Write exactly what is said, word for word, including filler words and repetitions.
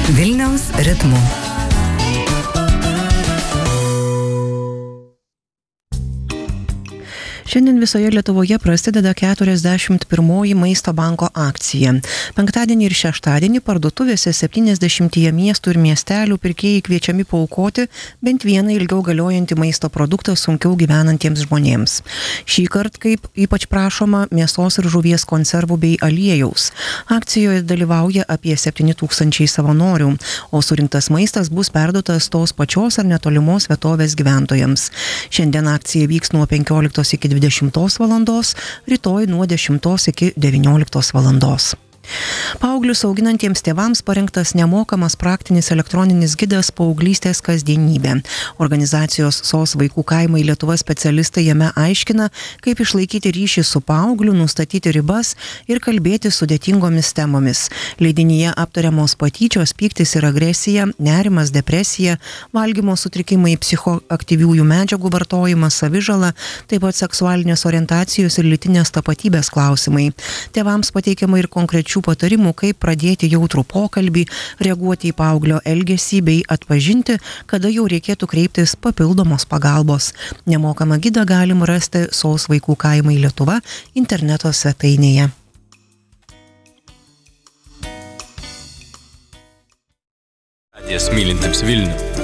Vilniaus ritmu. Šiandien visoje Lietuvoje prasideda keturiasdešimt pirmoji Maisto banko akcija. Penktadienį ir šeštadienį parduotuvėse septyniasdešimtyje miestų ir miestelių pirkėjai kviečiami paaukoti bent vieną ilgiau galiojantį maisto produktą sunkiau gyvenantiems žmonėms. Šįkart, kaip ypač prašoma, mėsos ir žuvies konservų bei aliejaus. Akcijoje dalyvauja apie septyni tūkstančiai savanorių, o surinktas maistas bus perduotas tos pačios ar netolimos vietovės gyventojams. Šiandien akcija vyks nuo penkioliktos iki dvidešimtos valandos, rytoj nuo dešimtos iki devynioliktos valandos. Paauglius auginantiems tėvams parengtas nemokamas praktinis elektroninis gidas paauglystės kasdienybė. Organizacijos S O S vaikų kaimai Lietuva specialistai jame aiškina, kaip išlaikyti ryšį su paaugliu, nustatyti ribas ir kalbėti sudėtingomis temomis. Leidinyje aptariamos patyčios, pyktis ir agresija, nerimas, depresija, valgymo sutrikimai, psichoaktyviųjų medžiagų vartojimas, savižala, taip pat seksualinės orientacijos ir lytinės tapatybės klausimai. Tėvams pateikiama ir konkrečių patarimų, kaip pradėti jautrų pokalbį, reaguoti į paauglio elgesį bei atpažinti, kada jau reikėtų kreiptis papildomos pagalbos. Nemokamą gidą galima rasti S O S vaikų kaimai Lietuva interneto svetainėje. Radijas mylintiems Vilnių.